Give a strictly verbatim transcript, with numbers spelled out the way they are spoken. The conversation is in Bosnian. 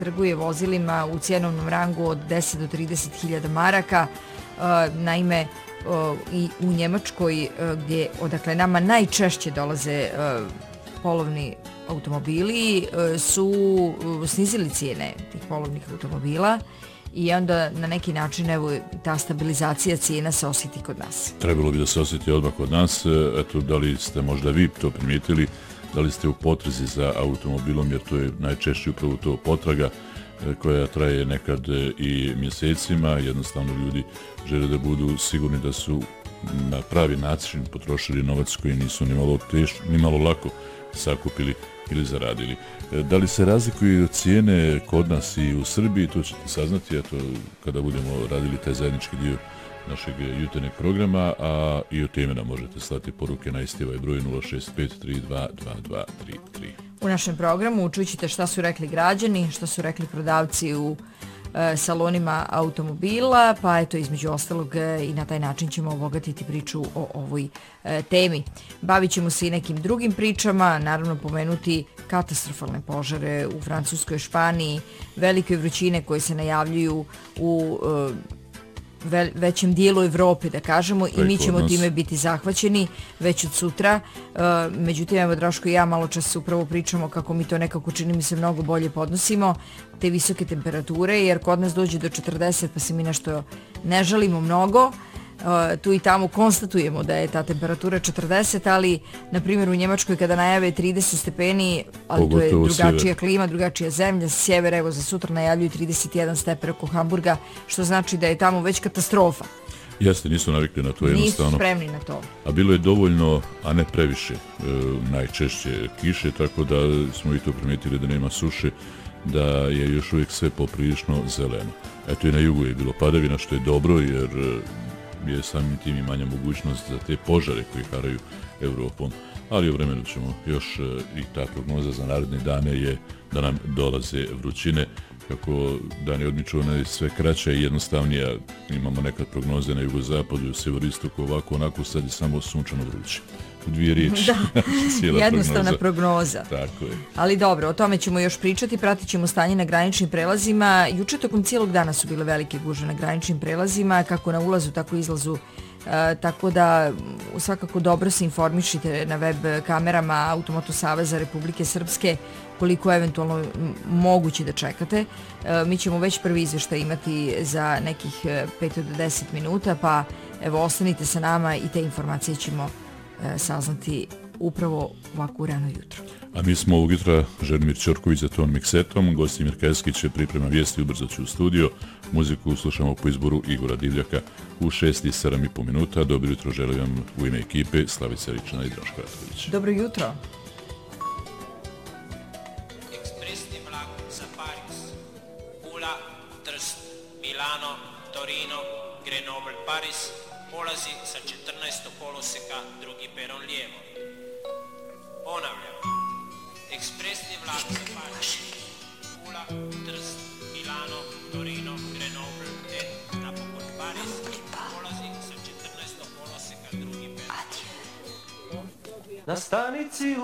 trguje vozilima u cjenovnom rangu od deset do trideset hiljada maraka. Naime, i u Njemačkoj, gdje odakle nama najčešće dolaze polovni automobili, su snizili cijene tih polovnih automobila i onda na neki način evo, ta stabilizacija cijena se osjeti kod nas. Trebalo bi da se osjeti odmah kod nas. Eto, da li ste možda vi to primijetili, da li ste u potrazi za automobilom, jer to je najčešće upravo to potraga koja traje nekad i mjesecima. Jednostavno ljudi žele da budu sigurni da su na pravi način potrošili novac koji nisu ni malo, teš, ni malo lako sakupili ili zaradili. Da li se razlikuju cijene kod nas i u Srbiji, to ćete saznati eto, kada budemo radili taj zajednički dio našeg jutarnjeg programa, a i o teme nam možete slati poruke na isti ovaj broj nula šest pet tri dva dva dva tri tri. U našem programu čućete šta su rekli građani, šta su rekli prodavci u e, salonima automobila, pa eto između ostalog e, i na taj način ćemo obogatiti priču o ovoj e, temi. Bavit ćemo se i nekim drugim pričama, naravno pomenuti katastrofalne požare u Francuskoj, Španiji, velike vrućine koje se najavljuju u e, većem dijelu Evrope, da kažemo, i mi ćemo time biti zahvaćeni već od sutra. Međutim, evo Draško i ja malo čas upravo pričamo kako mi to nekako čini mi se mnogo bolje podnosimo, te visoke temperature, jer kod nas dođe do četrdeset, pa se mi nešto ne žalimo mnogo. Tu i tamo konstatujemo da je ta temperatura četrdeset, ali na primjer u Njemačkoj kada najave trideset stepeni, ali to je drugačija klima, drugačija zemlja, sa sjevera evo za sutra najavljuju trideset jedan stepen oko Hamburga, što znači da je tamo već katastrofa. Jeste, nisu navikli na to jednostavno. Nisu spremni na to. A bilo je dovoljno, a ne previše, e, najčešće kiše, tako da smo i to primijetili da nema suše, da je još uvijek sve poprilično zeleno. Eto i na jugu je bilo padavina, što je dobro, jer je samim tim i manja mogućnost za te požare koji haraju Evropom. Ali u vremenu ćemo još i ta prognoza za naredne dane je da nam dolaze vrućine. Kako dani odmiču, ona je sve kraća i jednostavnija. Imamo nekad prognoze na jugozapadu i u severistoku, ovako, onako, sad je samo sunčano vruće. U dvije riječi. Da, jednostavna prognoza. Tako je. Ali dobro, o tome ćemo još pričati, pratit ćemo stanje na graničnim prelazima. Juče tokom cijelog dana su bile velike gužve na graničnim prelazima, kako na ulazu, tako i izlazu. E, tako da svakako dobro se informišite na web kamerama Automoto Saveza Republike Srpske koliko eventualno moguće da čekate. E, mi ćemo već prvi izvještaj imati za nekih pet do deset minuta, pa evo ostanite sa nama i te informacije ćemo saznati upravo ovako rano jutro. A mi smo ovog jutra Želimir Ćorković za ton miksetom, gosti Mirkeski će priprema vijesti, ubrzo će u studio. Muziku slušamo po izboru Igora Divljaka u šest i sedam i po minuta. Dobro jutro želim vam u ime ekipe Slavica Rična i Draško Ratković. Dobro jutro. Ekspresni vlak za Paris. Pula, Trst, Milano, Torino, Grenoble, Paris. Polazi sa četrnaestog koloseka, drugi peron lijevo. Ponavljam. Ekspresni vlak za Paris. Pula, Trst, Milano, Torino, Grenoble, te napokon Paris. Polazi sa četrnaestog koloseka, drugi peron. Na stanici